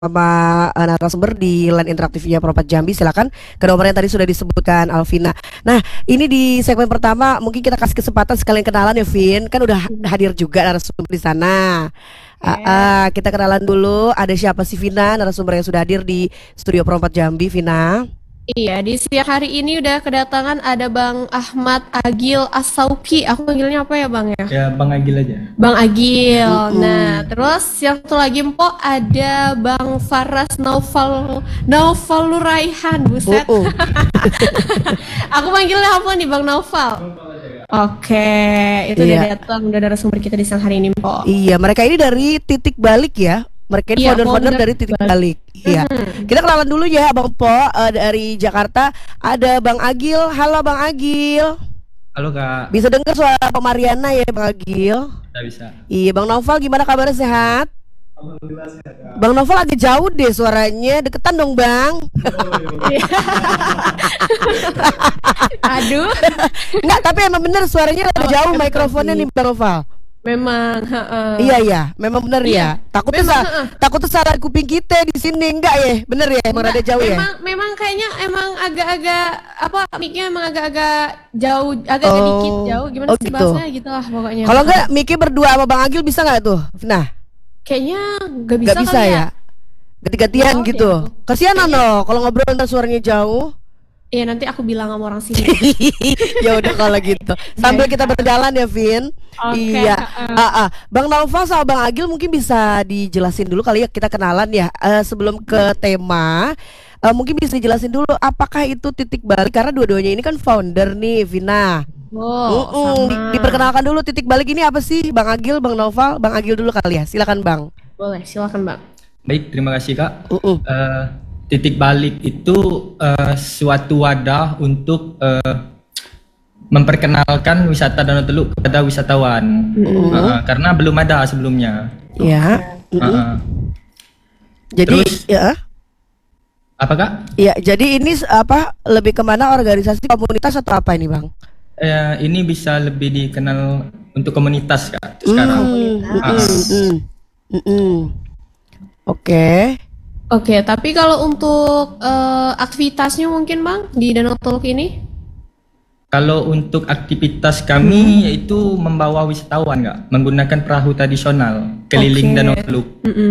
sama narasumber di line interaktifnya Pro 4 Jambi. Silakan ke nomor yang tadi sudah disebutkan Alvina. Nah, ini di segmen pertama mungkin kita kasih kesempatan sekalian kenalan ya, Vin. Kan udah hadir juga narasumber di sana. Kita kenalan dulu. Ada siapa sih, Vina, narasumber yang sudah hadir di studio Pro 4 Jambi, Vina? Iya, di siang hari ini udah kedatangan ada Bang Ahmad Agil As-Sauki. Aku panggilnya apa ya, Bang ya? Ya, Bang Agil aja. Bang Agil. Nah, terus yang satu lagi Mpok ada Bang Faras Naufal Nuraihan. Buset. Aku panggilnya apa nih, Bang Naufal? Oke, itu udah datang, udah narasumber kita di siang hari ini, Mpok. Iya, mereka ini dari Titik Balik ya. Mereka ini founder-founder dari Titik Balik. Iya. Kita kenalan dulu ya, Bang Po, dari Jakarta. Ada Bang Agil. Halo Bang Agil. Halo Kak. Bisa dengar suara Pak Mariana ya, Bang Agil? Bisa. Iya, Bang Noval gimana kabarnya, sehat? Alhamdulillah sehat, Kak. Bang Noval agak jauh deh suaranya. Deketan dong, Bang. Aduh. Enggak, tapi emang bener suaranya agak jauh mikrofonnya nih, Bang Noval. Memang, Iya, memang bener ya. Takutnya salah kuping kita di sini, enggak ya? Bener ya, emang ada jauh ya. Memang kayaknya emang agak-agak apa mic-nya emang agak-agak jauh, agak dikit jauh. Gimana sih gitu. bahasanya gitu lah pokoknya. Kalau enggak mic-nya berdua sama Bang Agil bisa enggak tuh? Nah, kayaknya enggak bisa, bisa ya. Ganti-gantian gitu. Kasihan loh kalau ngobrol ntar suaranya jauh. Iya, nanti aku bilang sama orang sini. Ya udah kalau gitu. Sambil kita berjalan ya, Vin. Iya. Bang Naufal sama Bang Agil mungkin bisa dijelasin dulu kali ya, kita kenalan ya. Sebelum ke tema, mungkin bisa dijelasin dulu apakah itu Titik Balik, karena dua-duanya ini kan founder nih, Vina. Diperkenalkan dulu Titik Balik ini apa sih, Bang Agil, Bang Naufal? Bang Agil dulu kali ya. Silakan, Bang. Boleh, silakan, Bang. Baik, terima kasih Kak. Titik Balik itu suatu wadah untuk memperkenalkan wisata Danau Teluk kepada wisatawan, karena belum ada sebelumnya. Ya. Jadi terus, ya. Apa Kak? Ya, jadi ini apa, lebih kemana, organisasi komunitas atau apa ini, Bang? Ini bisa lebih dikenal untuk komunitas Kak sekarang. Oke, tapi kalau untuk aktivitasnya mungkin Bang di Danau Teluk ini? Kalau untuk aktivitas kami yaitu membawa wisatawan Kak, menggunakan perahu tradisional keliling Danau Teluk.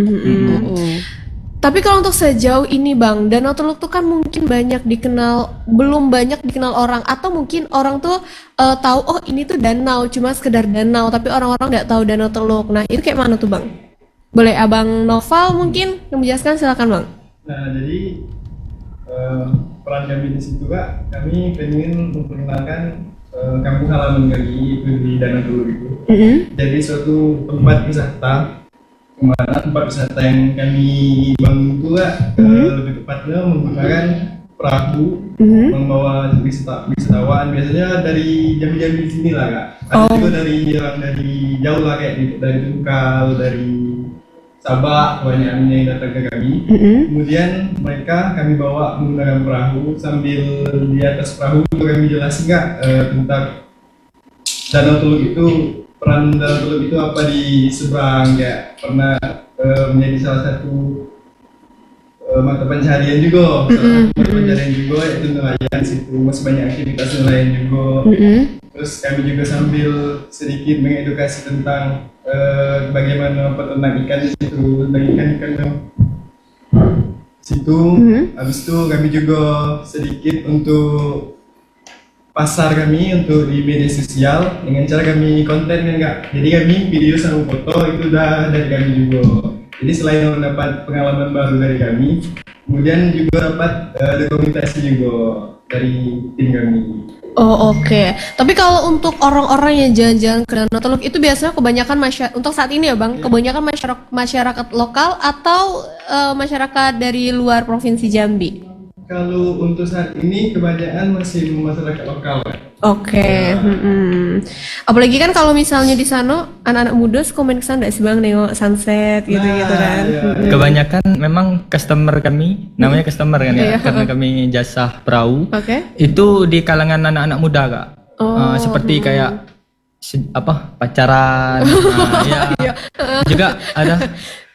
Tapi kalau untuk sejauh ini Bang, Danau Teluk tuh kan mungkin belum banyak dikenal orang, atau mungkin orang tuh tahu oh ini tuh danau, cuma sekedar danau, tapi orang-orang nggak tahu Danau Teluk. Nah itu kayak mana tuh Bang? Boleh Abang Noval mungkin yang menjelaskan, silakan Bang. Nah, jadi peran kami di situ Kak, kami pengen memperkenalkan kampung halaman kami itu di Danau Teluk itu. Jadi suatu tempat wisata, kemana tempat wisata yang kami bangun itu Kak, lebih tepatnya menggunakan perahu, membawa wisatawan. Biasanya dari Jambi-Jambi sini lah Kak. Ada juga dari jauh lah, kayak dari Tungkal, dari Sabah, banyak yang datang ke kami. Kemudian kami bawa menggunakan perahu, sambil di atas perahu itu kami jelasin Kak tentang Danau Teluk itu, peran Danau Teluk itu apa di seberang, ya pernah menjadi salah satu mata pencarian juga, yaitu nelayan situ, masih banyak aktivitas nelayan juga. Terus kami juga sambil sedikit mengedukasi tentang bagaimana peternak ikan di situ, tentang ikan situ. Habis itu kami juga sedikit untuk pasar kami untuk di media sosial dengan cara kami konten kan Kak. Jadi kami video sama foto itu udah dari kami juga. Jadi selain mendapat pengalaman baru dari kami, kemudian juga dapat dokumentasi juga dari tim kami. Oke. Tapi kalau untuk orang-orang yang jalan-jalan ke Danau Teluk itu biasanya kebanyakan untuk saat ini ya Bang, kebanyakan masyarakat lokal atau masyarakat dari luar provinsi Jambi? Kalau untuk saat ini kebanyakan masih masyarakat lokal. Oke. Apalagi kan kalau misalnya di sana anak-anak muda komen ke sana sih Bang, nengok sunset gitu-gitu kan. Kebanyakan memang customer kami, namanya customer kan ya, karena kami jasa perahu. Itu di kalangan anak-anak muda Kak. Seperti kayak pacaran. Juga ada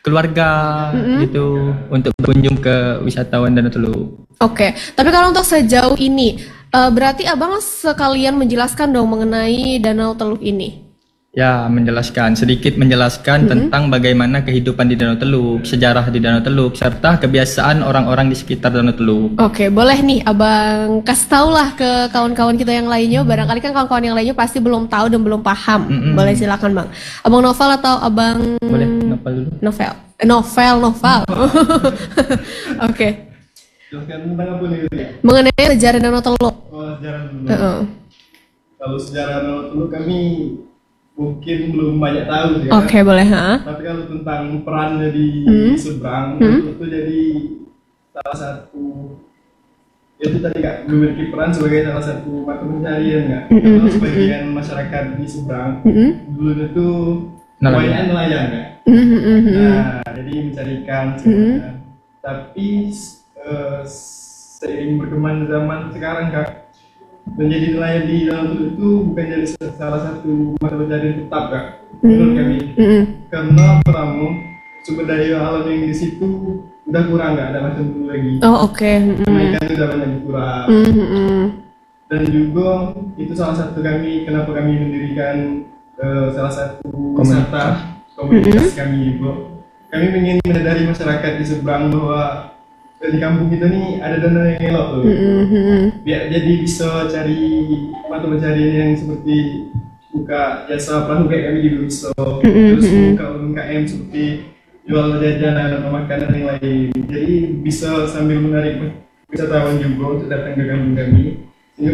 keluarga gitu untuk berkunjung ke wisatawan Danau Teluk. Oke, tapi kalau untuk sejauh ini berarti abang sekalian menjelaskan dong mengenai Danau Teluk ini. Ya, sedikit menjelaskan tentang bagaimana kehidupan di Danau Teluk, sejarah di Danau Teluk, serta kebiasaan orang-orang di sekitar Danau Teluk. Oke, boleh nih abang kasih tau lah ke kawan-kawan kita yang lainnya. Barangkali kan kawan-kawan yang lainnya pasti belum tahu dan belum paham. Boleh silakan bang. Abang Novel atau abang? Boleh, Novel dulu. Novel. Oke. Jelaskan tentang apa nih? Mengenai sejarah Danau Teluk. Oh, sejarah Danau Teluk. Kalau sejarah Danau Teluk kami mungkin belum banyak tahu sih. Oke, boleh. Tapi kalau tentang perannya di seberang itu jadi salah satu itu tadi Kak, memiliki peran sebagai salah satu mata pencarian Kak. Kalau sebagian masyarakat di seberang dulu itu kebanyakan nelayan Kak. Nah, jadi mencari ikan. Tapi seiring berkembang zaman sekarang Kak, menjadi nelayan di Danau Teluk itu bukan jadi salah satu mata pencarian tetap Kak, menurut kami. Karena pertama sumber daya alam yang di situ udah kurang, nggak ada macam dulu lagi. Karena ikan udah banyak berkurang. Dan juga itu salah satu kenapa kami mendirikan salah satu komunitas kami juga. Kami ingin menyadari masyarakat di seberang bahwa di kampung kita nih ada danau yang elok tuh. Biar jadi bisa cari mata pencarian yang seperti buka jasa perahu kayak kami juga bisa. Terus buka UMKM seperti jual jajanan atau makanan yang lain. Jadi bisa sambil menarik wisatawan juga untuk datang ke kampung kami. Sehingga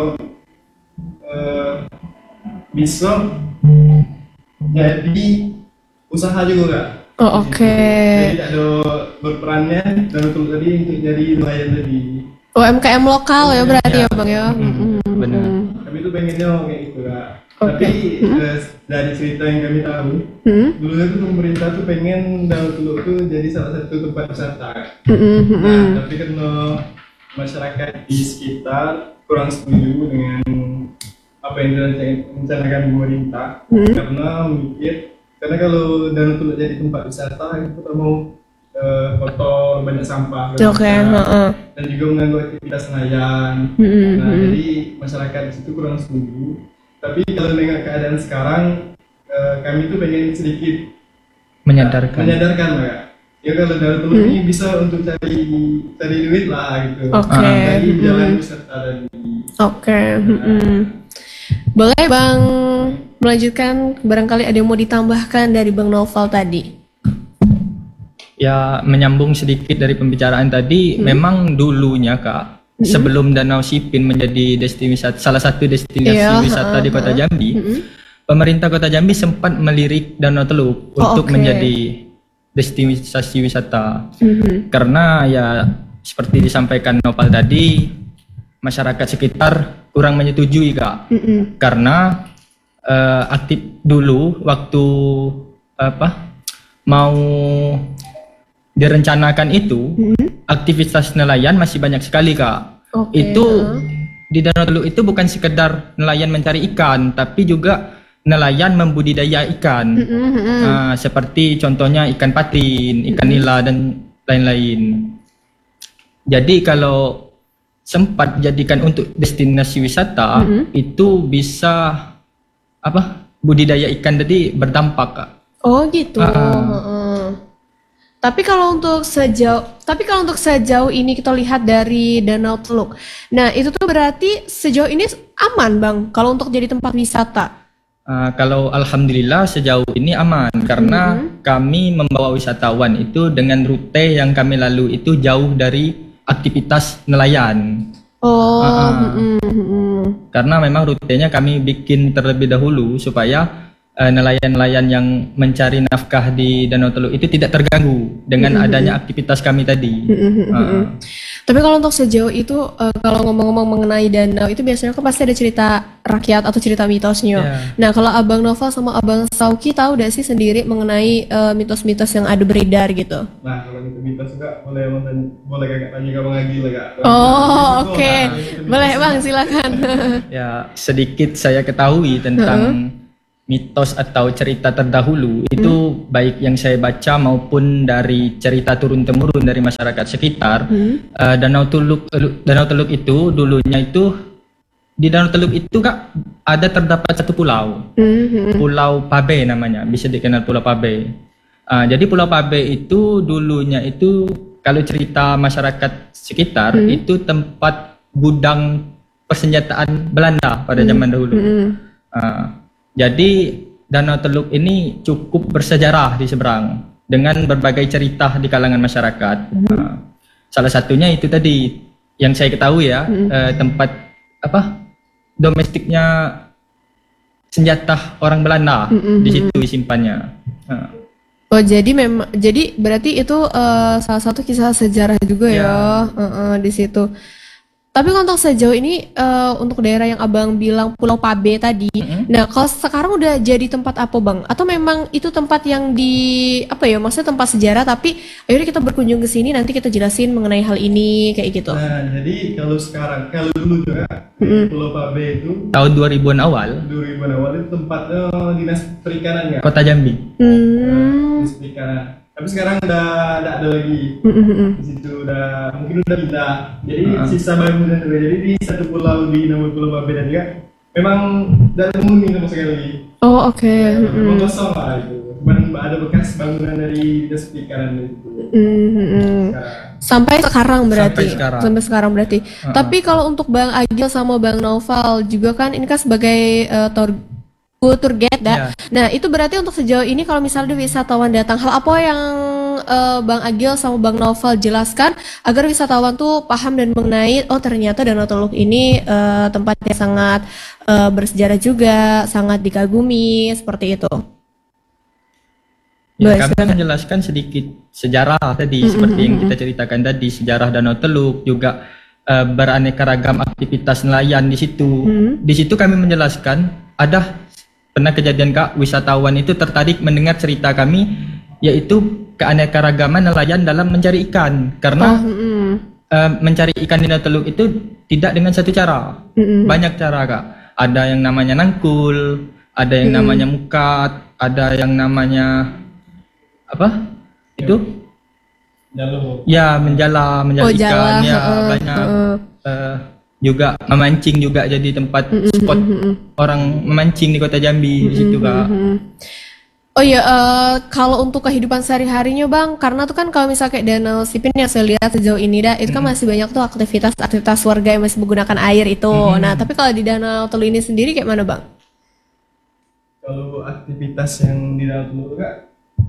bisa jadi usaha juga Kak. Jadi ada berperannya Danau Teluk tadi untuk jadi nelayan tadi. UMKM lokal ya berarti ya bang ya. Benar. Kami tuh pengennya kayak gitu Kak. Tapi dari cerita yang kami tahu, dulu itu pemerintah tuh pengen Danau Teluk tuh jadi salah satu tempat wisata. Nah, tapi karena masyarakat di sekitar kurang setuju dengan apa yang direncanakan pemerintah, karena kalau Danau Teluk jadi tempat wisata kita mau kotor, banyak sampah, dan juga mengganggu aktivitas nelayan. Nah, jadi masyarakat di situ kurang setuju. Tapi kalau dengan keadaan sekarang, kami tuh pengen sedikit menyadarkan Kak. Ya kalau Danau Teluk ini bisa untuk cari duit lah gitu. Dari jalan wisata tadi. Boleh bang melanjutkan, barangkali ada yang mau ditambahkan dari bang Novel tadi. Ya, menyambung sedikit dari pembicaraan tadi, memang dulunya Kak, sebelum Danau Sipin menjadi salah satu destinasi wisata di Kota Jambi, pemerintah Kota Jambi sempat melirik Danau Teluk untuk menjadi destinasi wisata. Karena ya seperti disampaikan Nopal tadi, masyarakat sekitar kurang menyetujui Kak. Karena aktif dulu waktu mau direncanakan itu, aktivitas nelayan masih banyak sekali Kak. Itu di Danau Teluk itu bukan sekedar nelayan mencari ikan, tapi juga nelayan membudidaya ikan. Seperti contohnya ikan patin, ikan nila dan lain-lain. Jadi kalau sempat jadikan untuk destinasi wisata, itu bisa budidaya ikan tadi berdampak Kak. Oh gitu. Tapi kalau untuk sejauh ini kita lihat dari Danau Teluk. Nah, itu tuh berarti sejauh ini aman, Bang, kalau untuk jadi tempat wisata. Kalau alhamdulillah sejauh ini aman karena kami membawa wisatawan itu dengan rute yang kami lalu itu jauh dari aktivitas nelayan. Karena memang rutenya kami bikin terlebih dahulu supaya nelayan-nelayan yang mencari nafkah di Danau Teluk itu tidak terganggu dengan adanya aktivitas kami tadi. Tapi kalau untuk sejauh itu, kalau ngomong-ngomong mengenai danau itu biasanya kan pasti ada cerita rakyat atau cerita mitosnya. Nah, kalau Abang Novel sama Abang Sauki tahu gak sih sendiri mengenai mitos-mitos yang ada beredar gitu? Nah, kalau itu mitos juga boleh Kakak tanya ke Bang Agil Kak. Oke. Boleh Bang, silakan. Ya, sedikit saya ketahui tentang mitos atau cerita terdahulu itu baik yang saya baca maupun dari cerita turun-temurun dari masyarakat sekitar. Danau Teluk itu dulunya itu di Danau Teluk itu Kak terdapat satu pulau. Pulau Pabe namanya, bisa dikenal Pulau Pabe. Jadi Pulau Pabe itu dulunya itu kalau cerita masyarakat sekitar itu tempat gudang persenjataan Belanda pada zaman dahulu. Jadi Danau Teluk ini cukup bersejarah di seberang dengan berbagai cerita di kalangan masyarakat. Salah satunya itu tadi yang saya ketahui ya, tempat domestiknya senjata orang Belanda di situ disimpannya. Oh jadi berarti itu salah satu kisah sejarah juga ya di situ. Tapi untuk sejauh ini untuk daerah yang Abang bilang Pulau Pabe tadi, nah kalau sekarang udah jadi tempat apa Bang? Atau memang itu tempat yang maksudnya tempat sejarah tapi akhirnya kita berkunjung ke sini nanti kita jelasin mengenai hal ini kayak gitu. Nah jadi kalau dulu juga Pulau Pabe itu tahun 2000-an awal itu tempatnya dinas perikanan ya. Kota Jambi. Dinas perikanan. Tapi sekarang udah ada lagi di situ, mungkin udah pindah. Jadi sisa bangunan juga. Jadi di satu pulau di nama Pulau Pabe dan juga memang tidak penghuni sama sekali. Oh oke. Memang kosong lah itu. Cuman ada bekas bangunan dari dinas perikanan itu. Sampai sekarang berarti. Sampai sekarang berarti. Tapi kalau untuk Bang Agil sama Bang Naufal juga kan ini kan sebagai tour guide dah. Nah itu berarti untuk sejauh ini kalau misalnya wisatawan datang, hal apa yang Bang Agil sama Bang Naufal jelaskan agar wisatawan tuh paham dan mengenai ternyata Danau Teluk ini tempat yang sangat bersejarah juga, sangat dikagumi seperti itu. Kami menjelaskan sedikit sejarah tadi seperti yang kita ceritakan tadi, sejarah Danau Teluk juga beraneka ragam aktivitas nelayan di situ. Di situ kami menjelaskan pernah kejadian Kak, wisatawan itu tertarik mendengar cerita kami yaitu keanekaragaman nelayan dalam mencari ikan karena mencari ikan di Danau Teluk itu tidak dengan satu cara, banyak cara Kak. Ada yang namanya nangkul, ada yang namanya mukat, ada yang namanya menjala ikan banyak. Juga memancing juga jadi tempat spot orang memancing di Kota Jambi di situ Kak. Oh iya, kalau untuk kehidupan sehari-harinya Bang, karena tuh kan kalau misalnya kayak Danau Sipin yang saya lihat sejauh ini itu kan masih banyak tuh aktivitas warga yang masih menggunakan air itu. Nah, tapi kalau di Danau Teluk ini sendiri kayak mana Bang? Kalau aktivitas yang di Danau Teluk Kak,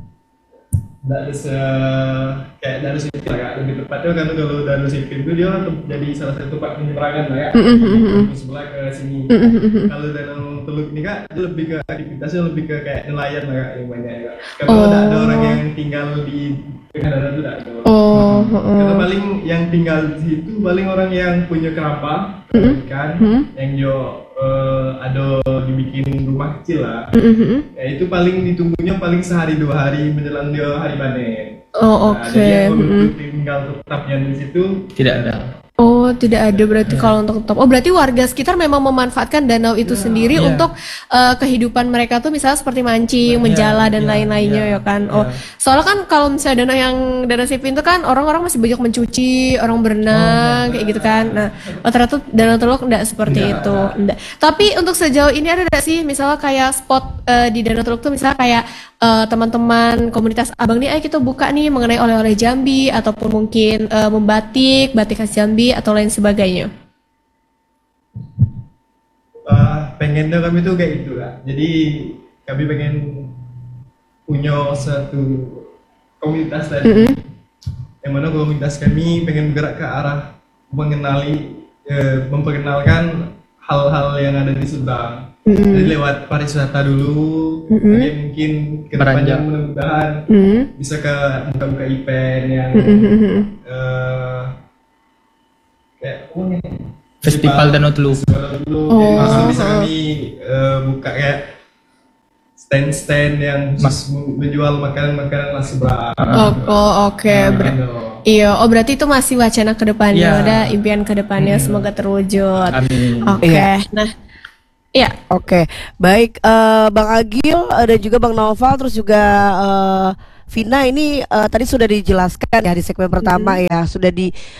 kayak Danau Sipin lah Kak, lebih tepatnya kan kalau Danau Sipin itu dia jadi salah satu tempat penyeberangan lah ya, dari sebelah ke sini. Kalau Danau Teluk ini Kak, dia lebih ke aktivitasnya lebih ke kayak nelayan lah Kak, yang banyak Kak. Kalau ada orang yang tinggal di tengah danau itu tidak ada. Karena paling yang tinggal di situ paling orang yang punya keramba, ikan, yang ada dibikin rumah kecil lah. Ya itu paling ditunggunya paling sehari 2 hari menjelang dia hari panen. Jadi yang tinggal tetapnya di situ tidak ada. Oh, tidak ada berarti kalau untuk tetap. Oh, berarti warga sekitar memang memanfaatkan danau itu sendiri untuk kehidupan mereka tuh misalnya seperti mancing, menjala dan lain-lainnya ya kan. Soalnya kan kalau misalnya Danau Sipin itu kan orang-orang masih banyak mencuci, orang berenang kayak gitu kan. Nah, ternyata Danau Teluk enggak seperti itu. Enggak. Tapi untuk sejauh ini ada enggak sih misalnya kayak spot di Danau Teluk tuh misalnya kayak teman-teman komunitas Abang nih, ayo kita buka nih mengenai oleh-oleh Jambi ataupun mungkin membatik, batik khas Jambi atau lain sebagainya. Pengennya kami tuh kayak gitu lah. Jadi kami pengen punya satu komunitas tadi, yang mana komunitas kami pengen bergerak ke arah memperkenalkan hal-hal yang ada di Subang. Jadi lewat pariwisata dulu, mungkin ke depannya mudah-mudahan bisa ke buka-buka event yang kayak Festival Danau Teluk. Bisa kami buka kayak stand-stand yang menjual makanan-makanan khas Subang. Iya, berarti itu masih wacana ke depannya, ada impian ke depannya, semoga terwujud. Amin. Oke. Nah, Iya. Oke, baik Bang Agil dan juga Bang Naufal terus juga Vina ini tadi sudah dijelaskan ya di segmen pertama ya sudah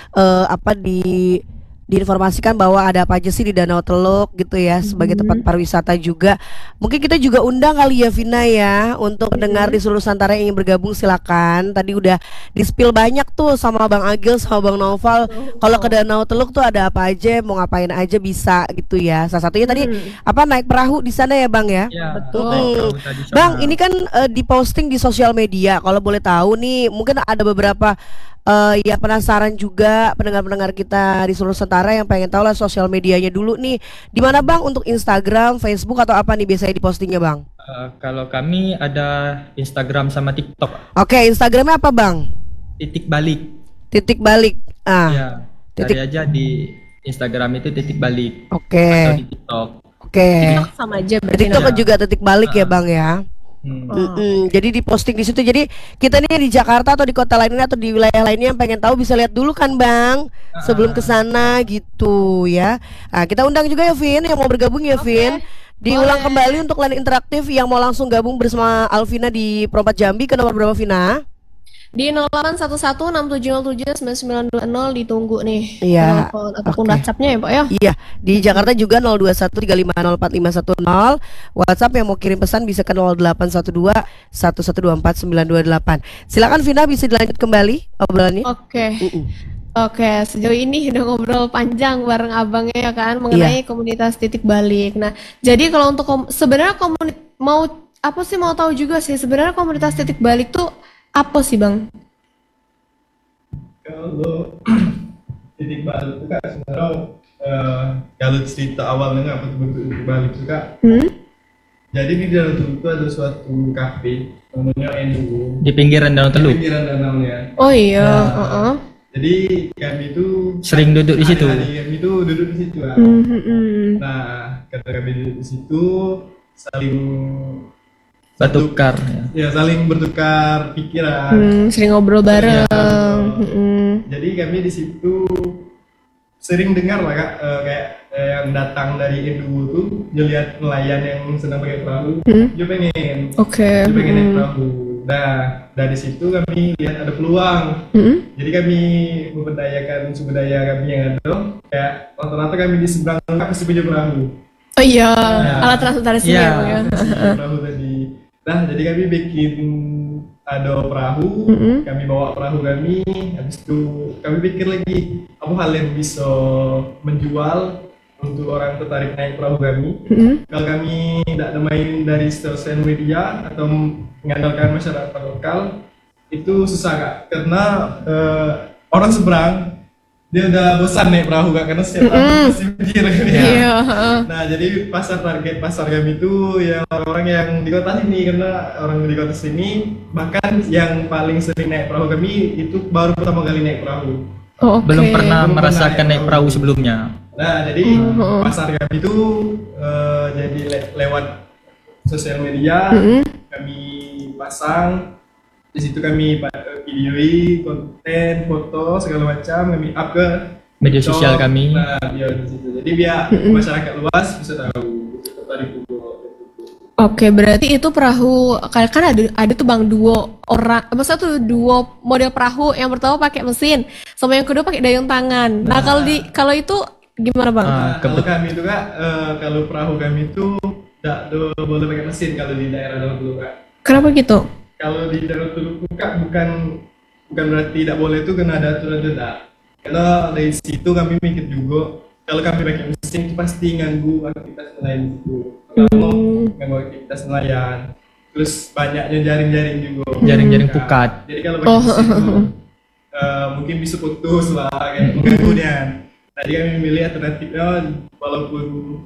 diinformasikan bahwa ada apa aja sih di Danau Teluk gitu ya sebagai tempat pariwisata juga. Mungkin kita juga undang kali ya Vina ya untuk pendengar di seluruh Nusantara yang ingin bergabung silakan. Tadi udah di-spill banyak tuh sama Bang Agil sama Bang Naufal. Kalau ke Danau Teluk tuh ada apa aja, mau ngapain aja bisa gitu ya. Salah satunya tadi naik perahu di sana ya Bang ya. Ya, Betul. Bang, ini kan diposting di sosial media. Kalau boleh tahu nih, mungkin ada beberapa ya penasaran juga pendengar-pendengar kita di seluruh Nusantara yang pengen tahu lah sosial medianya dulu nih. Di mana Bang untuk Instagram, Facebook atau apa nih biasanya dipostingnya Bang? Kalau kami ada Instagram sama TikTok. Oke, Instagramnya apa Bang? Titik balik. Titik balik. Ya, cari aja di Instagram itu titik balik. Oke. Atau di TikTok. Oke. TikTok sama aja berarti. TikTok namanya. juga titik balik ya Bang ya. Jadi diposting di situ. Jadi kita nih di Jakarta atau di kota lainnya atau di wilayah lainnya yang pengen tahu bisa lihat dulu kan Bang sebelum ke sana gitu ya. Nah, kita undang juga ya Vin yang mau bergabung ya Vin. Diulang kembali untuk line interaktif yang mau langsung gabung bersama Alvina di Perompak Jambi ke nomor berapa Vina? Di 081167079920 ditunggu nih. Iya. Telepon ataupun Oke. WhatsApp-nya ya, Pak ya. Iya, di Jakarta juga 0213504510. WhatsApp yang mau kirim pesan bisa ke 081211249228. Silakan Vina bisa dilanjut kembali obrolannya. Oke. Oke, sejauh ini udah ngobrol panjang bareng abangnya ya kan mengenai komunitas titik balik. Nah, jadi kalau untuk sebenarnya mau tahu juga sih sebenarnya komunitas titik balik tuh apa sih Bang? Kalau titik balik itu kan sebenarnya kalau cerita awalnya apa tuh bentuk titik balik itu Kak. Jadi di Danau Teluk itu ada suatu kafe namanya Endu. Di pinggiran Danau Di Teluk. pinggiran danaunya. Oh iya, Jadi kami itu Sering duduk di situ. hari-hari kami itu duduk di situ lah. Nah, kata kami duduk di situ saling Bertukar. ya saling bertukar pikiran. Sering ngobrol bareng. Jadi kami di situ sering dengar lah Kak, kayak yang datang dari Edu tuh dia lihat nelayan yang sedang pakai perahu, dia pengen naik perahu. Nah, dari situ kami lihat ada peluang. Jadi kami memberdayakan sumber daya kami yang ada, kayak rata-rata kami di seberang pasti punya perahu. Oh iya, alat transportasi Iya. ya Bang ya. Perahu tadi. Nah, jadi kami bikin ada perahu, kami bawa perahu kami, habis itu kami pikir lagi apa hal yang bisa menjual untuk orang tertarik naik perahu kami. Kalau kami tidak ada main dari sosial media atau mengandalkan masyarakat lokal, itu susah Kak, karena orang seberang dia udah bosan naik perahu Kak, karena setiap tahun pasti banjir kan ya. Iya. Nah, jadi target pasar kami itu yang orang-orang yang di kota sini, karena orang di kota sini bahkan yang paling sering naik perahu kami itu baru pertama kali naik perahu. Oh, oke. Belum pernah Belum merasakan pernah naik perahu sebelumnya. Nah, jadi pasar kami itu jadi lewat sosial media kami pasang. Di situ kami videoi, konten, foto segala macam kami up ke Media sosial kami. Nah, di situ. Jadi biar masyarakat luas bisa tahu tertarik juga. Oke, berarti itu perahu kan ada tuh Bang maksudnya tuh dua model perahu, yang pertama pakai mesin, sama yang kedua pakai dayung tangan. Nah, kalau itu gimana Bang? Kalau kami itu Kak, kalau perahu kami itu tidak boleh pakai mesin kalau di daerah Danau Teluk Kak. Kenapa gitu? Kalau di Danau Teluk Kak bukan berarti tidak boleh, itu kena ada aturan juga. Karena dari situ kami mikir juga kalau kami pakai mesin itu pasti ganggu aktivitas nelayan itu. Kalau ganggu aktivitas nelayan, terus banyaknya jaring-jaring juga. Jaring-jaring pukat. Jadi kalau pakai mesin itu mungkin bisa putus lah, kayak mengganggu dia. Tadi kami memilih alternatifnya walaupun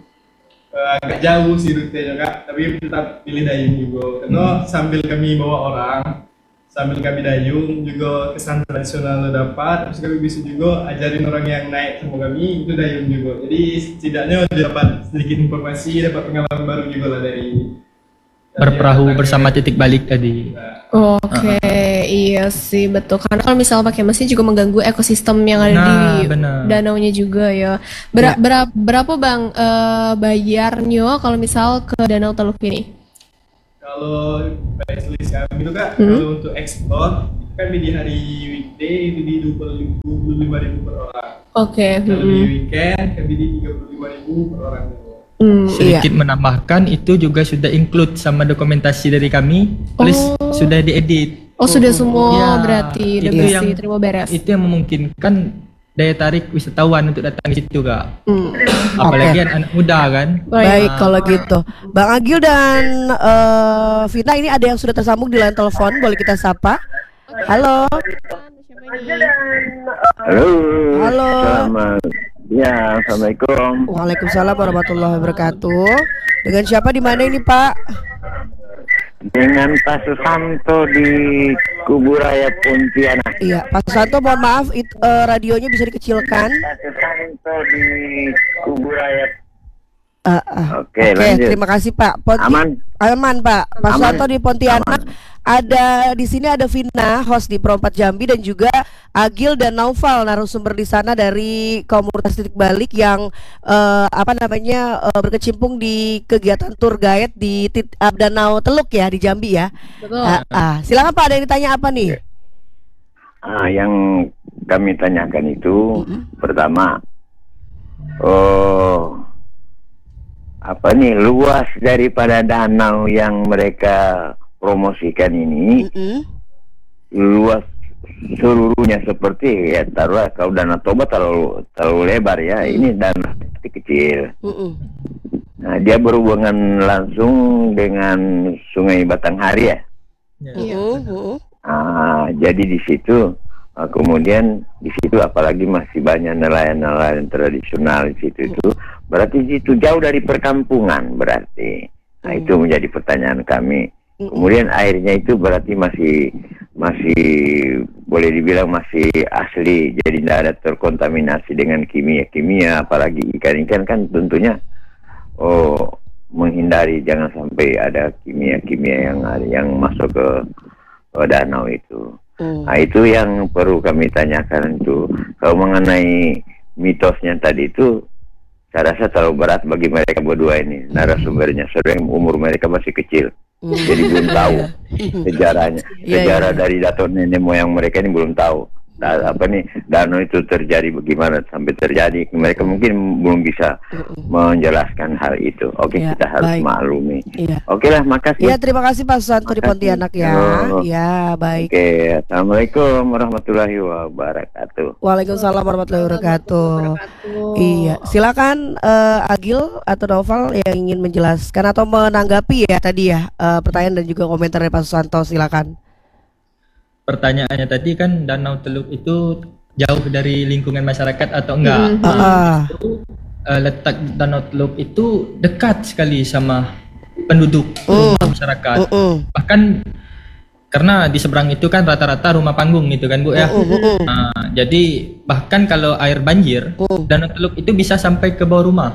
agak jauh sih rutenya Kak, tapi tetap pilih dayung juga. Karena sambil kami bawa orang, sambil kami dayung juga kesan tradisional dapat, terus kami bisa juga ajarin orang yang naik sama kami itu dayung juga. Jadi setidaknya dapat sedikit informasi, dapat pengalaman baru juga lah dari berperahu bersama titik balik tadi. Oke, iya sih betul. Karena kalau misalnya pakai mesin juga mengganggu ekosistem yang ada di danaunya juga ya. Berapa Bang bayarnya kalau misal ke Danau Teluk ini? Kalau price list kami itu Kak, kalau untuk ekspor kan di hari weekday itu di 25.000 per orang. Oke. Kalau di weekend kami di 35.000 per orang. Sedikit menambahkan itu juga sudah include sama dokumentasi dari kami, plus sudah diedit. Oh sudah semua ya, berarti udah bersih, terima beres. Itu yang memungkinkan daya tarik wisatawan untuk datang di situ Kak. Apalagi anak muda kan. Baik kalau gitu, Bang Agil dan Vina ini ada yang sudah tersambung di line telepon, boleh kita sapa? Halo. Halo. Ya, assalamualaikum. Waalaikumsalam warahmatullahi wabarakatuh. Dengan siapa di mana ini Pak? Dengan Pak Susanto di Kuburaya Pontianak. Iya, Pak Susanto mohon maaf radionya bisa dikecilkan. Pak Susanto di Kuburaya. Oke, terima kasih Pak. Aman Pak. Pak Susanto di Pontianak. Ada di sini ada Vina, host di Pro 4 Jambi, dan juga Agil dan Naufal, narasumber di sana dari komunitas titik balik yang berkecimpung di kegiatan tour guide di Danau Teluk ya di Jambi ya. Betul. Silakan Pak, ada yang ditanya apa nih? Yang kami tanyakan itu pertama, luas daripada danau yang mereka promosikan ini, luas seluruhnya seperti ya taruhlah kalau Danau Toba terlalu lebar ya, ini danau kecil. Nah, dia berhubungan langsung dengan Sungai Batanghari ya. Jadi di situ kemudian di situ apalagi masih banyak nelayan-nelayan tradisional di situ itu, berarti itu jauh dari perkampungan berarti. Nah, itu menjadi pertanyaan kami. Kemudian airnya itu berarti masih boleh dibilang masih asli, jadi tidak ada terkontaminasi dengan kimia, apalagi ikan-ikan kan tentunya menghindari jangan sampai ada kimia yang masuk ke danau itu. Nah, itu yang perlu kami tanyakan itu. Kalau mengenai mitosnya tadi itu, saya rasa terlalu berat bagi mereka berdua ini narasumbernya, sedang umur mereka masih kecil. Jadi belum tahu sejarahnya. Sejarah dari datuk nenek moyang mereka ini belum tahu. Danau itu terjadi bagaimana sampai terjadi. Mereka mungkin belum bisa menjelaskan hal itu. Kita harus maklumi. Oke lah, makasih. Ya, terima kasih Pak Susanto di Pontianak ya. Ya, baik. Assalamualaikum warahmatullahi wabarakatuh. Waalaikumsalam warahmatullahi wabarakatuh. Iya, silakan Agil atau Naufal yang ingin menjelaskan atau menanggapi ya tadi ya pertanyaan dan juga komentar dari Pak Susanto, silakan. Pertanyaannya tadi kan Danau Teluk itu jauh dari lingkungan masyarakat atau enggak? Letak Danau Teluk itu dekat sekali sama penduduk rumah masyarakat. Bahkan karena di seberang itu kan rata-rata rumah panggung gitu kan Bu ya. Jadi bahkan kalau air banjir, Danau Teluk itu bisa sampai ke bawah rumah.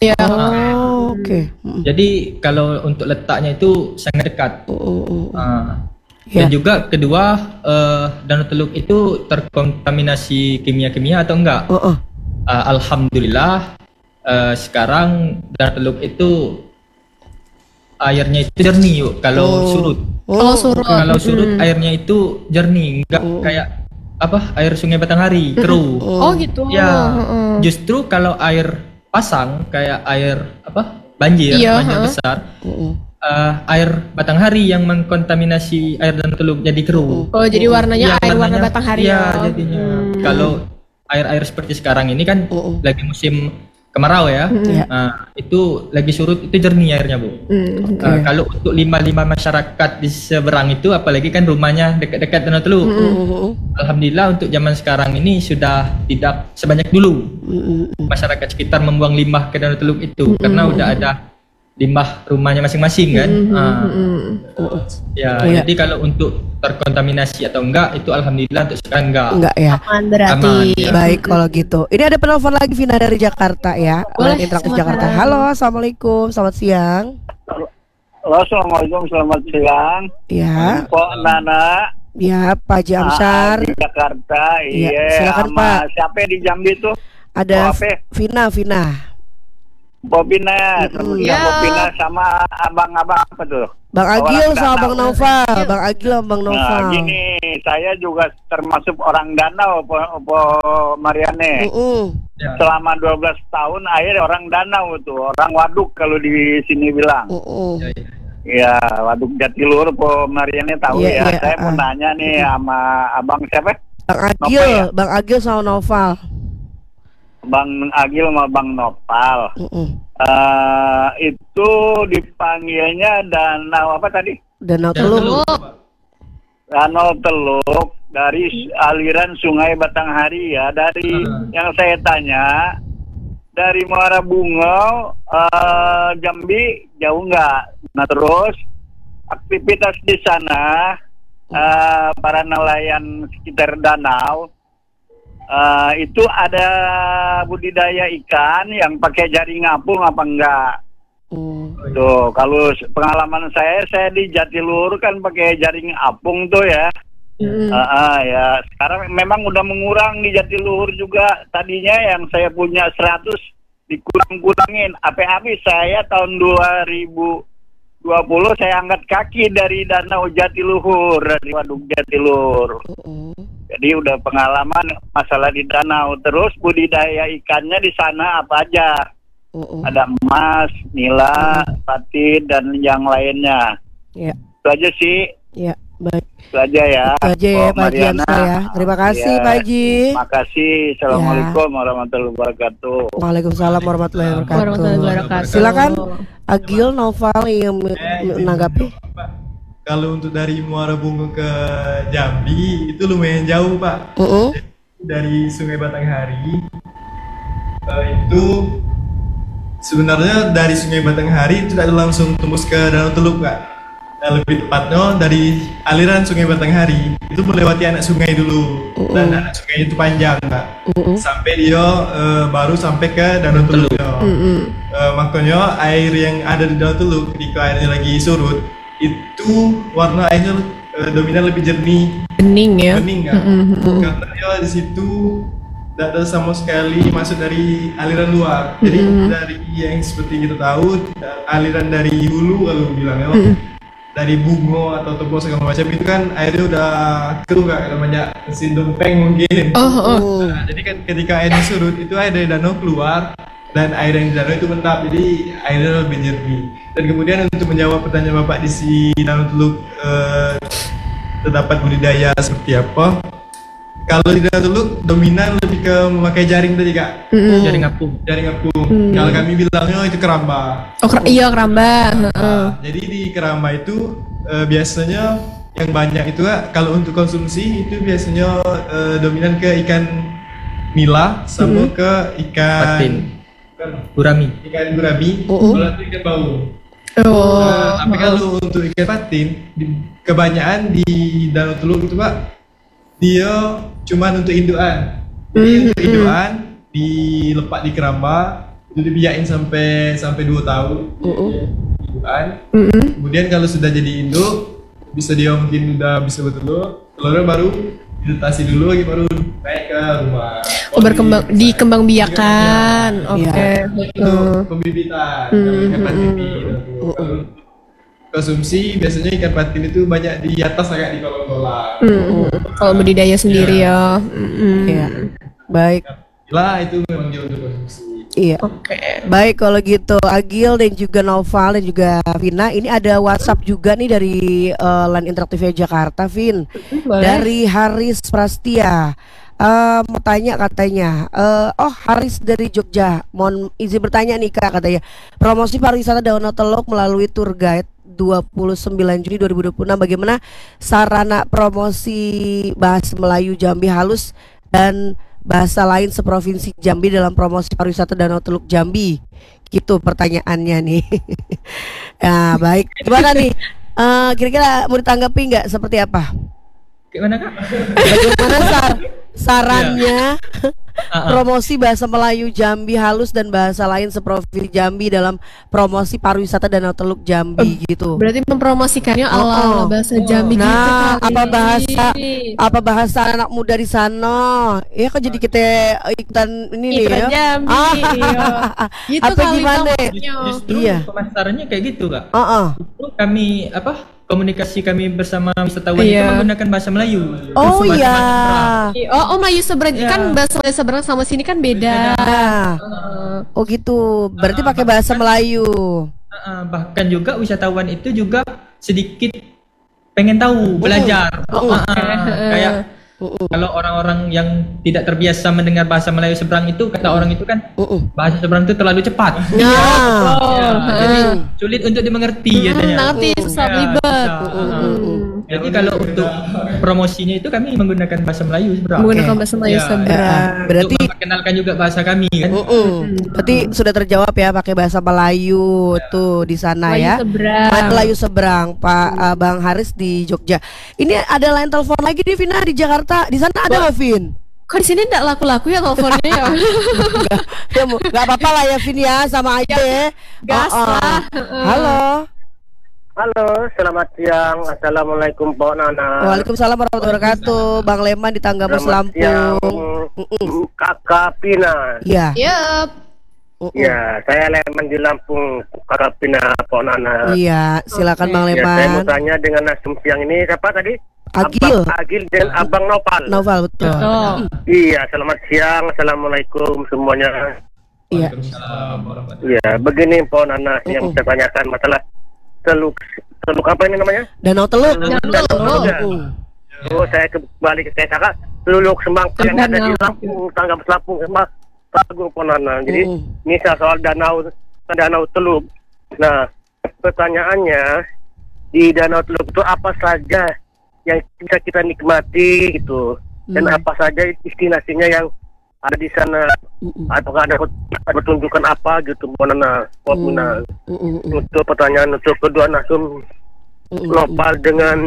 Jadi kalau untuk letaknya itu sangat dekat. Dan juga kedua, Danau Teluk itu terkontaminasi kimia-kimia atau enggak? Alhamdulillah sekarang Danau Teluk itu airnya itu jernih yuk. Kalau surut. Kalau surut airnya itu jernih, enggak kayak air Sungai Batanghari keruh. Gitu. Ya, justru kalau air pasang kayak air banjir besar. Air Batanghari yang mengkontaminasi air Danau Teluk jadi keruh. Jadi warnanya warna Batanghari ya. Jadinya kalau air seperti sekarang ini kan lagi musim kemarau ya. Itu lagi surut itu jernih airnya Bu. Kalau untuk lima masyarakat di seberang itu, apalagi kan rumahnya dekat-dekat Danau Teluk. Alhamdulillah untuk zaman sekarang ini sudah tidak sebanyak dulu masyarakat sekitar membuang limbah ke Danau Teluk itu, karena udah ada limbah rumahnya masing-masing kan. Jadi kalau untuk terkontaminasi atau enggak itu alhamdulillah untuk sekarang enggak ya. Aman berarti. Baik kalau gitu. Ini ada penelpon lagi, Vina dari Jakarta ya. Interaktif Jakarta. Halo, assalamualaikum, selamat siang. Halo, assalamualaikum, selamat siang. Ya. Pok Nana. Ya, Pak Haji Amsyar. Di Jakarta. Iya, Iya. silakan, Sama Pak. siapa di Jambi tuh? Ada Apa? Vina. Bobina, Iya. Bobina sama abang-abang apa tuh? Bang Agil Orang sama Danau. Bang Noval. Bang Agil sama Bang Nah, Noval. gini, saya juga termasuk orang Danau, Po Mariane. Ya. Selama 12 tahun air orang Danau tuh, orang waduk kalau di sini bilang. Ya, ya. Ya, waduk Jatiluhur, Po Mariane tahu Iya, ya. iya, Saya mau nanya nih sama abang siapa? Bang Agil, Noval ya? Bang Agil sama Noval. Bang Agil sama Bang Nopal. Itu dipanggilnya danau apa tadi? Danau Teluk. Danau Teluk dari aliran Sungai Batanghari ya. Dari yang saya tanya, dari Muara Bungo, Jambi jauh nggak? Nah terus aktivitas di sana para nelayan sekitar danau itu ada budidaya ikan yang pakai jaring apung apa enggak? Tuh, kalau pengalaman saya di Jatiluhur kan pakai jaring apung tuh ya. Ya, sekarang memang udah mengurang di Jatiluhur juga. Tadinya yang saya punya 100 dikurang-kurangin. Habis saya tahun 2020 saya angkat kaki dari Danau Jatiluhur, dari Waduk Jatiluhur. Jadi udah pengalaman masalah di danau. Terus budidaya ikannya di sana apa aja? Ada emas, nila, patin dan yang lainnya. Ya. Itu aja sih. Ya, baik. Itu aja ya. Itu aja ya Pak Haji Amsyar ya. Terima kasih Pak Haji. Makasih. Assalamualaikum warahmatullahi wabarakatuh. Waalaikumsalam warahmatullahi Warahmatullahi wabarakatuh. wabarakatuh. Silakan Agil, Noval yang menanggapi. Kalau untuk dari Muara Bungo ke Jambi itu lumayan jauh Pak. Dari Sungai Batanghari itu sebenarnya dari Sungai Batanghari itu tidak langsung tembus ke Danau Teluk Pak. Nah, lebih tepatnya dari aliran Sungai Batanghari itu melewati anak sungai dulu dan anak sungai itu panjang Pak. Sampai dia baru sampai ke Danau Teluk. Makanya air yang ada di Danau Teluk ketika airnya lagi surut itu warna airnya dominan lebih jernih, Bening ya. bening kan? Karena dia di situ tidak ada sama sekali masuk dari aliran luar. Jadi dari yang seperti kita tahu aliran dari hulu kalau bilangnya dari Bungo atau Tebo segala macam itu kan airnya udah keruh kan, namanya mesin dompeng mungkin. Nah, jadi kan ketika airnya surut itu air dari danau keluar dan air yang di danau itu menetap, jadi airnya lebih jernih. Dan kemudian untuk menjawab pertanyaan Bapak di si Danau Teluk terdapat budidaya seperti apa? Kalau di Danau Teluk dominan lebih ke memakai jaring tadi Kak. Jaring apung. Jaring apung. Kalau kami bilangnya itu keramba. Iya keramba. Jadi di keramba itu biasanya yang banyak itu Kak, kalau untuk konsumsi itu biasanya dominan ke ikan nila sama ke ikan Patin. Gurami. Ikan gurami, kalau itu ikan bau. Tapi kalau untuk ikan patin, kebanyakan di Danau Teluk itu Pak, dia cuma untuk indukan. Jadi untuk indukan dilepak di keramba, itu dibiayain sampai 2 tahun. Indukan. Kemudian kalau sudah jadi induk, bisa dia mungkin udah bisa bertelur, telurnya baru ditetasi dulu lagi baru naik ke rumah. Berkembang dikembang biakan. Oke. Itu pembibitan ikan patin di kalau konsumsi biasanya ikan patin itu banyak di atas agak di kolam-kolam. Kalau budidaya sendiri ya. Iya. Baik. Lah itu memang dia untuk konsumsi. Iya. Baik kalau gitu Agil dan juga Noval dan juga Vina, ini ada WhatsApp juga nih dari Line Interaktifnya Jakarta, Vin. Dari Haris Prastia. Mau tanya katanya, Haris dari Jogja, mohon izin bertanya nih Kak, katanya promosi pariwisata Danau Teluk melalui tour guide 29 Juni 2026, bagaimana sarana promosi bahasa Melayu Jambi halus dan bahasa lain seprovinsi Jambi dalam promosi pariwisata Danau Teluk Jambi, gitu pertanyaannya nih. Ya baik, gimana nih, kira-kira mau ditanggapi nggak, seperti apa? Gimana Kak? Bagaimana sarannya promosi bahasa Melayu Jambi halus dan bahasa lain seprovinsi Jambi dalam promosi pariwisata Danau Teluk Jambi gitu. Berarti mempromosikannya ala bahasa Jambi gitu Nah, kali. apa bahasa anak muda di sana? Ya kok jadi kita ikutan ini nih Iklan ya. Jambi. Iya. Gitu Apa kali gimana? maksudnya. Justru Iya. pemasarannya kayak gitu kak. Itu Kami komunikasi kami bersama wisatawan itu menggunakan bahasa Melayu. Oh Bahasa iya. Oh Melayu seberang kan bahasa Melayu seberang sama sini kan beda. Oh gitu. Berarti pakai bahasa Melayu. Bahkan juga wisatawan itu juga sedikit pengen tahu, belajar. Kayak kalau orang-orang yang tidak terbiasa mendengar bahasa Melayu seberang itu, kata orang itu kan bahasa seberang itu terlalu cepat. Jadi sulit untuk dimengerti katanya. Ngerti, susah ribet. Jadi kalau untuk promosinya itu kami menggunakan bahasa Melayu seberang. Menggunakan bahasa Melayu seberang. Berarti untuk memperkenalkan juga bahasa kami kan. Berarti sudah terjawab ya pakai bahasa Melayu tuh di sana Melayu ya. seberang. Melayu seberang Pak Bang Haris di Jogja. Ini ada line telepon lagi di Vina di Jakarta. Di sana ada nggak Vin? Kok di sini enggak laku-laku ya teleponnya ya? Gak apa-apa lah ya Vin ya, sama aja ya. Gas lah. Halo, selamat siang. Assalamualaikum Pak Nana. Waalaikumsalam warahmatullahi wabarakatuh. Bang Leman di Tanggamus Lampung. Kakak Pina. Iya. Yep. Ya, saya Leman di Lampung, Kakak Pina Pak Nana. Iya, silakan Bang Ya, saya mau Leman. tanya dengan nasum siang ini siapa tadi? Agil. Abang Agil dan Abang Nopal. Novel betul. Iya, selamat siang. Assalamualaikum semuanya. Iya. Iya, begini Pak Nana yang saya tanyakan masalah teluk apa ini namanya? Danau Teluk. Oh, saya kembali ke kakak Teluk Semangka yang ada di Lampung, Tanggamus Lampung, Agung Ponana. Jadi misal soal danau Teluk. Nah, pertanyaannya di Danau Teluk itu apa saja yang bisa kita nikmati gitu, dan apa saja destinasinya yang ada di sana, apakah ada pertunjukan apa gitu, Ponana. Untuk pertanyaan untuk kedua nasum Nopal dengan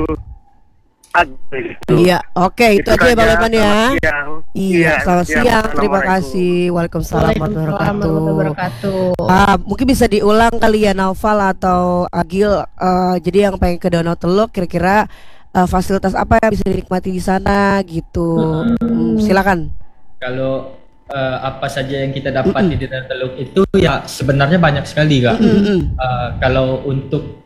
Agil. Iya, oke, itu aja ya Bang Leman ya. Iya, selamat siang. Terima Assalamualaikum. kasih. Waalaikumsalam warahmatullahi wabarakatuh. wabarakatuh. Mungkin bisa diulang kali ya Naufal atau Agil. Jadi yang pengen ke Danau Teluk kira-kira fasilitas apa yang bisa dinikmati di sana gitu. Silakan. Kalau apa saja yang kita dapat di Danau Teluk itu ya sebenarnya banyak sekali kak. Kalau untuk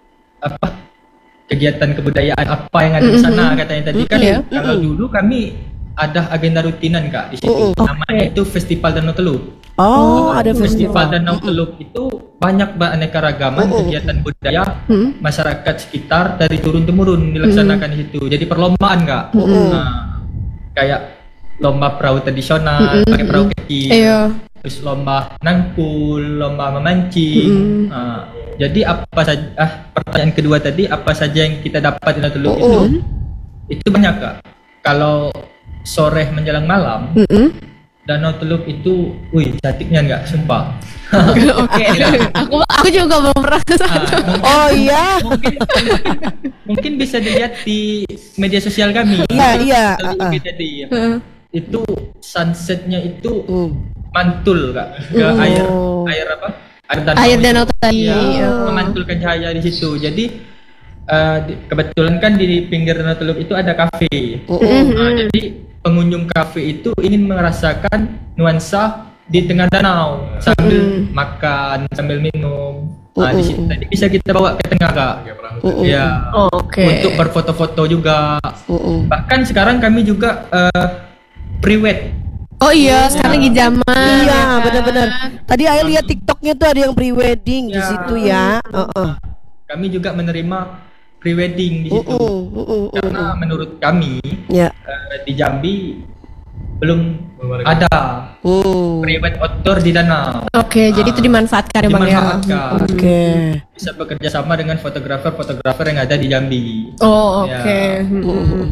kegiatan kebudayaan apa yang ada di sana katanya tadi kan, kalau dulu kami ada agenda rutinan kak di situ. Namanya itu Festival Danau Teluk. Oh, ada Festival Danau Teluk itu banyak beraneka ragaman kegiatan budaya masyarakat sekitar dari turun temurun dilaksanakan di situ. Jadi perlombaan kak. Nah, kayak lomba perahu tradisional pakai perahu kecil, terus lomba nangkul, lomba memancing. Jadi apa saja pertanyaan kedua tadi, apa saja yang kita dapat di Danau Teluk itu banyak kak. Kalau sore menjelang malam, Danau Teluk itu, cantiknya enggak, sumpah. Oke. Aku juga belum pernah ke sana. Oh iya. Mungkin bisa dilihat di media sosial kami. Iya. Tadi. Itu sunsetnya itu mantul kak ke air apa? Air danau tadi. Memantulkan cahaya di situ. Jadi kebetulan kan di pinggir Danau Teluk itu ada kafe. Jadi pengunjung kafe itu ingin merasakan nuansa di tengah danau sambil makan, sambil minum. Di situ tadi bisa kita bawa ke tengah kak. Ya. Untuk berfoto-foto juga. Bahkan sekarang kami juga pre-wed. Oh iya, sekarang lagi zaman. Iya, benar-benar. Tadi Ayah lihat TikToknya tuh ada yang pre-wedding di situ ya. Kami juga menerima pre-wedding di situ. Karena menurut kami di Jambi belum ada pre-wed outdoor di danau. Oke, jadi itu dimanfaatkan ya Bang ya. Oke. Bisa bekerja sama dengan fotografer yang ada di Jambi. Oh, oke.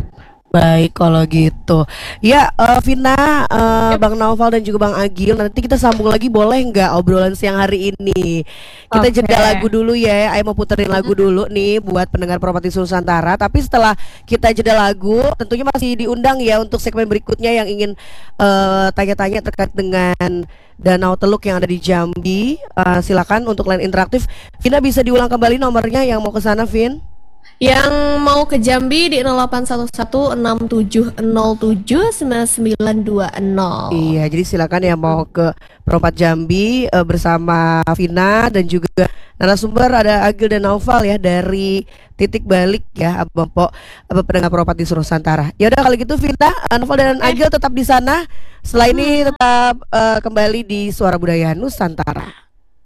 Baik kalau gitu. Ya, Vina, Bang Naufal dan juga Bang Agil, nanti kita sambung lagi boleh nggak obrolan siang hari ini? Kita jeda lagu dulu ya. Ayo mau puterin lagu dulu nih buat pendengar Properti Nusantara. Tapi setelah kita jeda lagu, tentunya masih diundang ya untuk segmen berikutnya yang ingin tanya-tanya terkait dengan Danau Teluk yang ada di Jambi. Silakan untuk line interaktif. Vina bisa diulang kembali nomornya yang mau ke sana, Vin? Yang mau ke Jambi di 081167079920. Iya, jadi silakan yang mau ke Propat Jambi bersama Vina dan juga narasumber ada Agil dan Naufal ya dari Titik Balik ya, Abang Po, pendengar Properti Nusantara. Ya udah kalau gitu Vina, Naufal dan Agil tetap di sana. Setelah ini tetap kembali di Suara Budaya Nusantara.